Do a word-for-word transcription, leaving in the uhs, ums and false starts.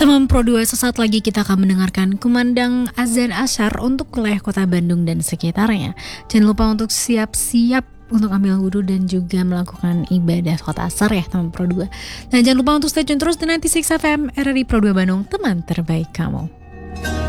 teman Pro dua, sesaat lagi kita akan mendengarkan kumandang azan asyar untuk wilayah kota Bandung dan sekitarnya. Jangan lupa untuk siap-siap untuk ambil wudhu dan juga melakukan ibadah sholat asar ya teman Pro dua. Dan jangan lupa untuk stay tune terus dengan sembilan puluh enam F M R R I Pro dua Bandung, teman terbaik kamu.